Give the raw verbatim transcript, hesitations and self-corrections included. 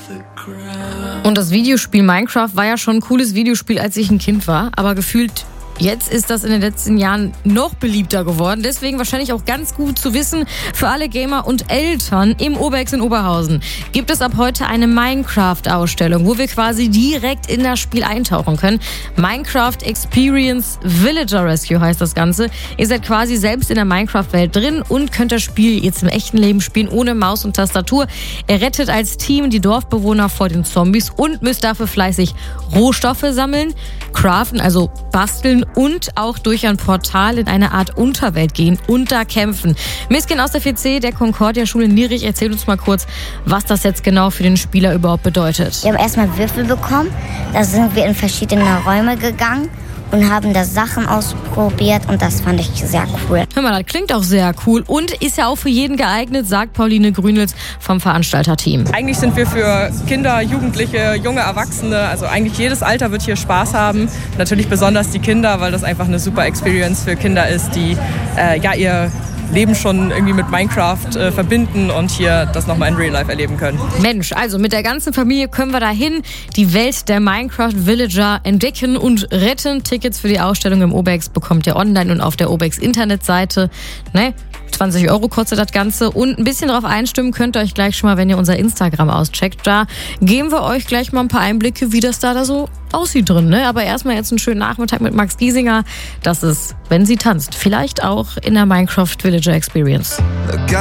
Und das Videospiel Minecraft war ja schon ein cooles Videospiel, als ich ein Kind war, aber gefühlt jetzt ist das in den letzten Jahren noch beliebter geworden. Deswegen wahrscheinlich auch ganz gut zu wissen für alle Gamer und Eltern im Obex in Oberhausen. Gibt es ab heute eine Minecraft-Ausstellung, wo wir quasi direkt in das Spiel eintauchen können. Minecraft Experience Villager Rescue heißt das Ganze. Ihr seid quasi selbst in der Minecraft-Welt drin und könnt das Spiel jetzt im echten Leben spielen, ohne Maus und Tastatur. Ihr rettet als Team die Dorfbewohner vor den Zombies und müsst dafür fleißig Rohstoffe sammeln, craften, also basteln und auch durch ein Portal in eine Art Unterwelt gehen und da kämpfen. Miskin aus der vier C der Concordia-Schule Nierich erzählt uns mal kurz, was das jetzt genau für den Spieler überhaupt bedeutet. Wir haben erstmal Würfel bekommen, da sind wir in verschiedene Räume gegangen und haben da Sachen ausprobiert und das fand ich sehr cool. Hör mal, das klingt auch sehr cool und ist ja auch für jeden geeignet, sagt Pauline Grünels vom Veranstalterteam. Eigentlich sind wir für Kinder, Jugendliche, junge Erwachsene, also eigentlich jedes Alter wird hier Spaß haben. Natürlich besonders die Kinder, weil das einfach eine super Experience für Kinder ist, die äh, ja ihr Leben schon irgendwie mit Minecraft äh, verbinden und hier das nochmal in Real Life erleben können. Mensch, also mit der ganzen Familie können wir dahin die Welt der Minecraft Villager entdecken und retten. Tickets für die Ausstellung im Obex bekommt ihr online und auf der Obex Internetseite. Ne? zwanzig Euro kostet das Ganze und ein bisschen drauf einstimmen könnt ihr euch gleich schon mal, wenn ihr unser Instagram auscheckt. Da geben wir euch gleich mal ein paar Einblicke, wie das da, da so aussieht drin. Ne? Aber erstmal jetzt einen schönen Nachmittag mit Max Giesinger. Das ist, wenn sie tanzt, vielleicht auch in der Minecraft Villager Experience.